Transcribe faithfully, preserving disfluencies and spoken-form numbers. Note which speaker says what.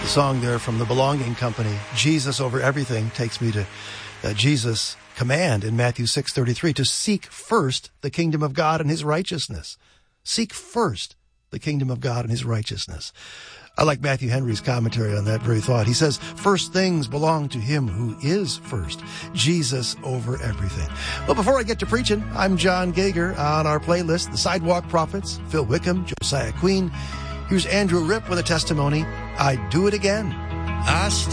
Speaker 1: The song there from the Belonging Company, Jesus Over Everything, takes me to uh, Jesus' command in Matthew six thirty-three to seek first the kingdom of God and his righteousness. Seek first the kingdom of God and his righteousness. I like Matthew Henry's commentary on that very thought. He says, first things belong to him who is first. Jesus over everything. Well, before I get to preaching, I'm John Gager. On our playlist, The Sidewalk Prophets, Phil Wickham, Josiah Queen. Here's Andrew Ripp with a testimony. I'd do it again.
Speaker 2: I still